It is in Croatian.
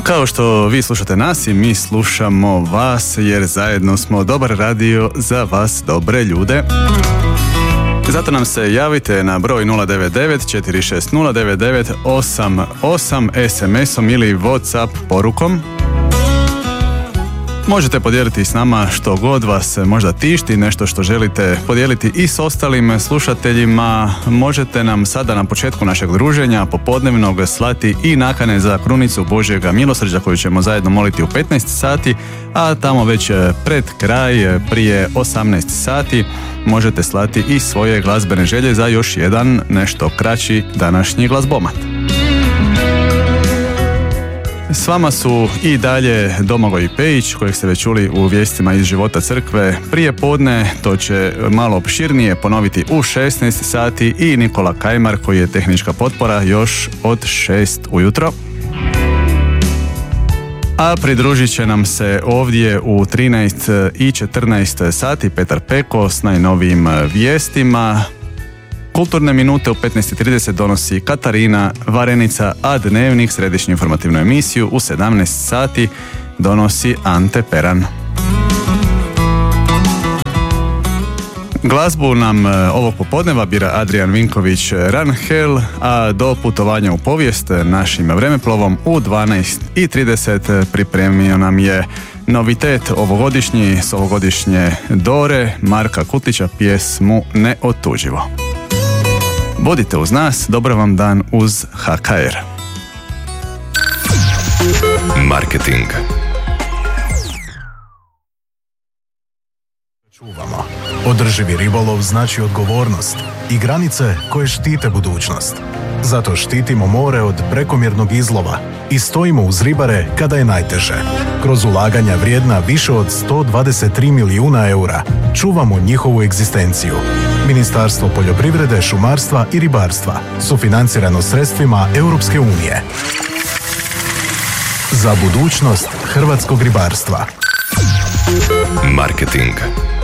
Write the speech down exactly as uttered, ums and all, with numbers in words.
Kao što vi slušate nas i mi slušamo vas, jer zajedno smo dobar radio za vas, dobre ljude. Zato nam se javite na broj nula devet devet četiri šest nula devet devet osam osam es em esom ili WhatsApp porukom. Možete podijeliti s nama što god vas možda tišti, nešto što želite podijeliti i s ostalim slušateljima. Možete nam sada na početku našeg druženja popodnevnog slati i nakane za krunicu Božjega milosrđa koju ćemo zajedno moliti u petnaest sati, a tamo već pred kraj, prije osamnaest sati, možete slati i svoje glazbene želje za još jedan nešto kraći današnji glazbomat. S vama su i dalje Domagoj Pejić, kojeg ste već čuli u vijestima iz života crkve prije podne, to će malo opširnije ponoviti u šesnaest sati, i Nikola Kajmar, koji je tehnička potpora još od šest ujutro. A pridružit će nam se ovdje u trinaest i četrnaest sati Petar Peko s najnovijim vijestima. Kulturne minute u petnaest i trideset donosi Katarina Varenica, a Dnevnik, središnju informativnu emisiju, u sedamnaest sati donosi Ante Peran. Glazbu nam ovog popodneva bira Adrian Vinković Ranhel, a do putovanja u povijest našim vremeplovom u dvanaest i trideset pripremio nam je novitet ovogodišnji s ovogodišnje Dore Marka Kutića, pjesmu Neotuđivo. Budite uz nas, dobar vam dan uz ha ka er. Marketing. Čuvamo. Održivi ribolov znači odgovornost i granice koje štite budućnost. Zato štitimo more od prekomjernog izlova i stojimo uz ribare kada je najteže. Kroz ulaganja vrijedna više od sto dvadeset tri milijuna eura čuvamo njihovu egzistenciju. Ministarstvo poljoprivrede, šumarstva i ribarstva, sufinancirano sredstvima Europske unije. Za budućnost hrvatskog ribarstva. Marketing.